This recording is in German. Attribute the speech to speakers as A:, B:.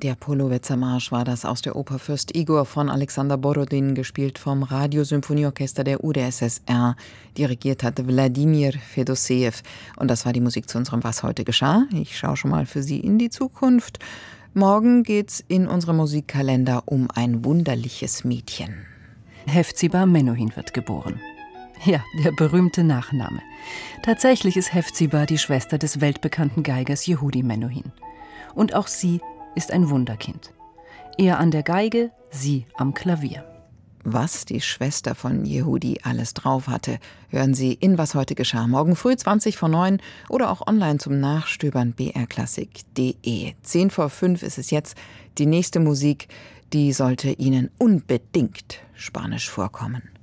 A: Der Polowetzer-Marsch war das aus der Oper Fürst Igor von Alexander Borodin, gespielt vom Radiosymphonieorchester der UdSSR. Dirigiert hat Wladimir Fedosejew. Und das war die Musik zu unserem Was heute geschah. Ich schaue schon mal für Sie in die Zukunft. Morgen geht's in unserem Musikkalender um ein wunderliches Mädchen.
B: Hefziba Menuhin wird geboren. Ja, der berühmte Nachname. Tatsächlich ist Hefziba die Schwester des weltbekannten Geigers Yehudi Menuhin. Und auch sie ist ein Wunderkind. Er an der Geige, sie am Klavier.
A: Was die Schwester von Yehudi alles drauf hatte, hören Sie in Was heute geschah. Morgen früh 20:09 oder auch online zum Nachstöbern brklassik.de. 4:10 ist es jetzt. Die nächste Musik, die sollte Ihnen unbedingt spanisch vorkommen.